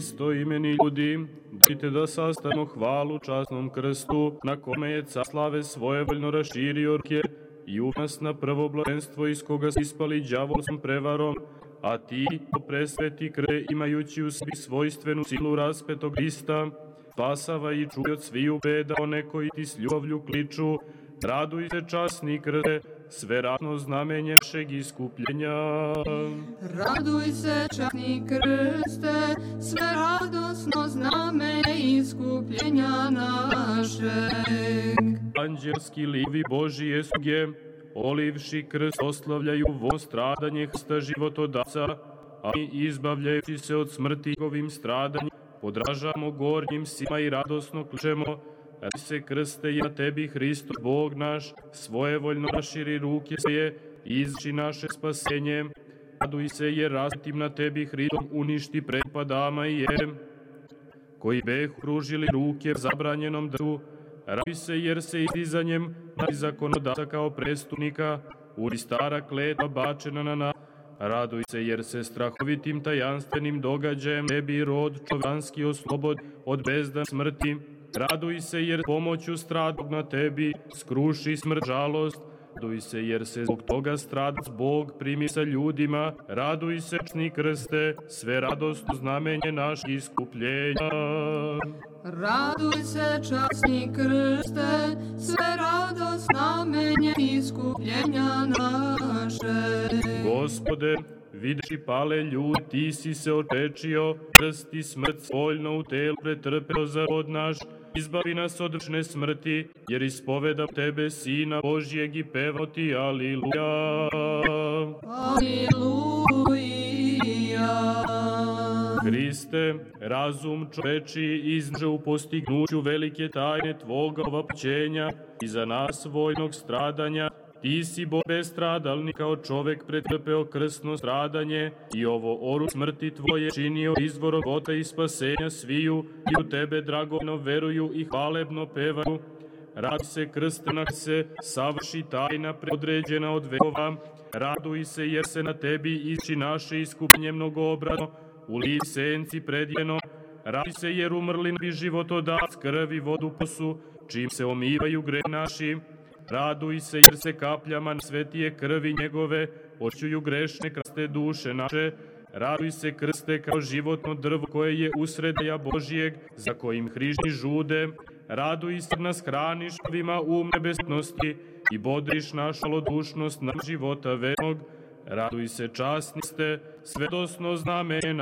isto imeni ljudi, dajte da sastavimo hvalu časnom krstu, na kome je car slave svojevoljno raširio ruke i u nas na prvo blaženstvo iz koga se ispali đavolskom prevarom, a ti, o presveti krve, imajući u sebi svojstvenu silu raspetog Hrista, spasava i čuj od sviju beda one koji ti s ljubavlju kliču, raduj se časni krste, sve radno znamenje našeg iskupljenja. Raduj se časni krste, sve radosno znamenje iskupljenja našeg. Anđelski livi Božije sluge, olivši krst, oslavljaju vo stradanje Hrista životodavca, a mi izbavljajući se od smrti njegovim stradanjem, podražamo gornjim sima i radosno kličemo: radi se krste, i na tebi Hristos Bog naš svojevoljno raširi ruke svoje i izvrši naše spasenje. Raduj se, jer raspetim na tebi Hristom uništi prepadama i koji beh pružili ruke zabranjenom drvu. Raduj se, jer se izdizanjem na zakonodavca kao prestupnika uri stara kletva bačena na nas. Raduj se, jer se strahovitim tajanstvenim događajem tebi rod čovjanski oslobod od bezdan smrti. Raduj se, jer pomoću stradog na tebi skruši smrt žalost. Raduj se, jer se zbog toga stradac Bog primi sa ljudima. Raduj se, časni krste, sve radosno znamenje našeg iskupljenja. Raduj se, časni krste, sve radosno znamenje iskupljenja naše. Gospode, videći pale ljudi, ti si se otečio, krst i smrt svoljno u telu pretrpeo za rod naš. Izbavi nas od večne smrti, jer ispovedam tebe, Sina Božijeg, i pevamo ti Aliluja. Aliluja. Hriste, razum čoveči iznaže u postignuću velike tajne tvoga ovapćenja i za nas vojnog stradanja. Ti si, Bog bestradalni, kao čovek pretrpeo krsno stradanje i ovo oru smrti tvoje činio izvorom života i spasenja sviju, i u tebe dragovno veruju i hvalebno pevaju. Raduj se, krste, se savrši tajna predodređena od vekova. Raduj se, jer se na tebi ići naše iskupljenje mnogoobrazno, u liv senci predjeno. Raduj se, jer umrli bi životodac krvi vodu posu, čim se omivaju greh naši. Raduj se, jer se kapljama svetije krvi njegove očuju grešne kraste duše naše. Raduj se, krste, kao životno drvo koje je usred jaja Božijeg, za kojim hrišni žude. Raduj se, nas hraniš prvima nebesnosti i bodriš našu malodušnost na života večnog. Raduj se, časni ste, svedosno znamenje